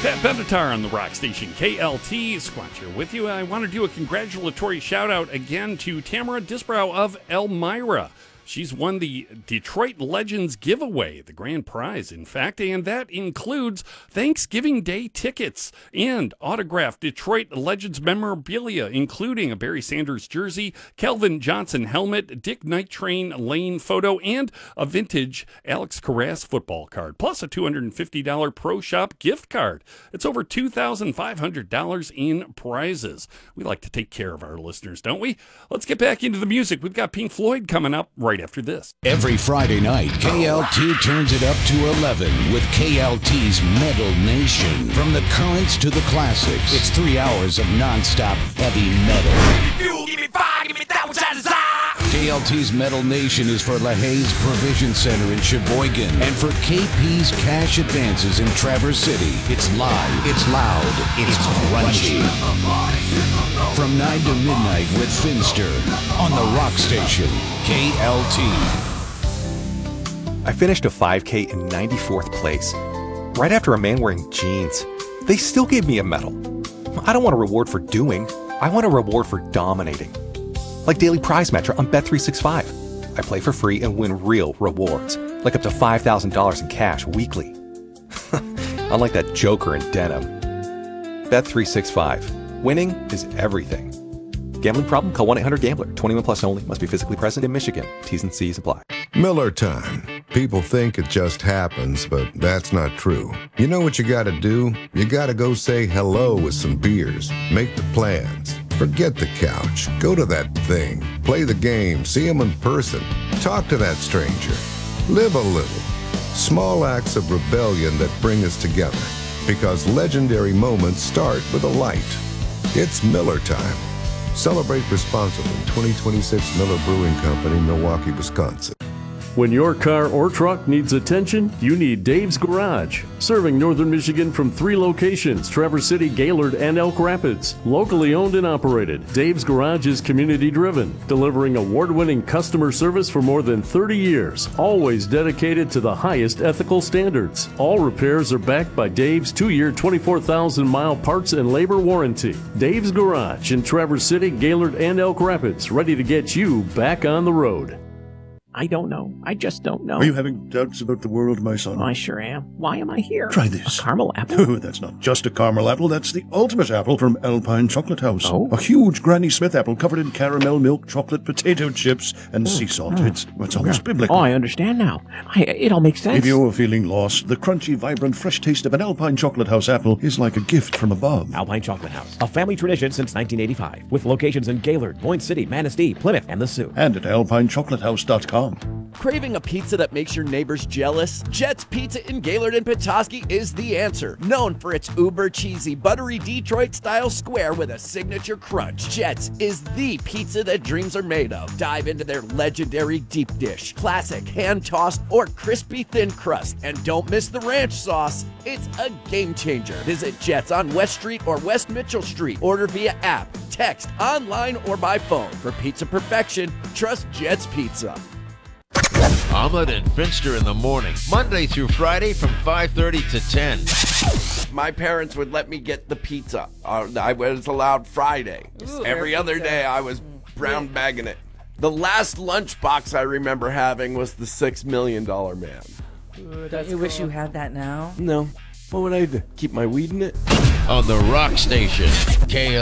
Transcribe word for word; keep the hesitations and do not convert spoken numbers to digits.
Pat Benatar on the Rock Station, K L T. Squatch here with you. I want to do a congratulatory shout-out again to Tamara Disbrow of Elmira. She's won the Detroit Legends giveaway, the grand prize, in fact, and that includes Thanksgiving Day tickets and autographed Detroit Legends memorabilia, including a Barry Sanders jersey, Calvin Johnson helmet, Dick Night Train Lane photo, and a vintage Alex Carras football card, plus a two hundred fifty dollars Pro Shop gift card. It's over two thousand five hundred dollars in prizes. We like to take care of our listeners, don't we? Let's get back into the music. We've got Pink Floyd coming up right after this. Every Friday night, K L T turns it up to eleven with K L T's Metal Nation. From the currents to the classics, it's three hours of nonstop heavy metal. Fuel, give me fire, give me that which I desire. K L T's Metal Nation is for LaHaye's Provision Center in Sheboygan and for K P's Cash Advances in Traverse City. It's live, it's loud, it's crunchy. From nine to midnight with Finster on the Rock Station, K L T. I finished a five K in ninety-fourth place, right after a man wearing jeans. They still gave me a medal. I don't want a reward for doing, I want a reward for dominating. Like Daily Prize Matcher on Bet three sixty-five. I play for free and win real rewards, like up to five thousand dollars in cash weekly. Unlike that joker in denim. Bet three sixty-five. Winning is everything. Gambling problem? Call one eight hundred gambler. twenty-one plus only. Must be physically present in Michigan. T's and C's apply. Miller time. People think it just happens, but that's not true. You know what you gotta do? You gotta go say hello with some beers. Make the plans. Forget the couch. Go to that thing. Play the game. See them in person. Talk to that stranger. Live a little. Small acts of rebellion that bring us together. Because legendary moments start with a light. It's Miller time. Celebrate responsibly. twenty twenty-six Miller Brewing Company, Milwaukee, Wisconsin. When your car or truck needs attention, you need Dave's Garage. Serving northern Michigan from three locations, Traverse City, Gaylord, and Elk Rapids. Locally owned and operated, Dave's Garage is community driven, delivering award-winning customer service for more than thirty years. Always dedicated to the highest ethical standards. All repairs are backed by Dave's two-year, twenty-four thousand mile parts and labor warranty. Dave's Garage in Traverse City, Gaylord, and Elk Rapids, ready to get you back on the road. I don't know. I just don't know. Are you having doubts about the world, my son? I sure am. Why am I here? Try this. A caramel apple? Oh, that's not just a caramel apple. That's the ultimate apple from Alpine Chocolate House. Oh? A huge Granny Smith apple covered in caramel, milk, chocolate, potato chips, and mm. sea salt. Mm. It's, it's almost biblical. Oh, I understand now. I, it all makes sense. If you're feeling lost, the crunchy, vibrant, fresh taste of an Alpine Chocolate House apple is like a gift from above. Alpine Chocolate House, a family tradition since nineteen eighty-five, with locations in Gaylord, Point City, Manistee, Plymouth, and the Sioux. And at alpine chocolate house dot com. Craving a pizza that makes your neighbors jealous? Jet's Pizza in Gaylord and Petoskey is the answer. Known for its uber cheesy, buttery Detroit-style square with a signature crunch, Jet's is the pizza that dreams are made of. Dive into their legendary deep dish, classic, hand-tossed, or crispy thin crust. And don't miss the ranch sauce. It's a game changer. Visit Jet's on West Street or West Mitchell Street. Order via app, text, online, or by phone. For pizza perfection, trust Jet's Pizza. Omelet and Finster in the morning, Monday through Friday from five thirty to ten. My parents would let me get the pizza. Uh, I was allowed Friday. Ooh, Every other pizza. day I was brown bagging it. The last lunchbox I remember having was the Six Million Dollar Man. Ooh, Don't you cool. wish you had that now? No. What would I do? Keep my weed in it? On the Rock Station, K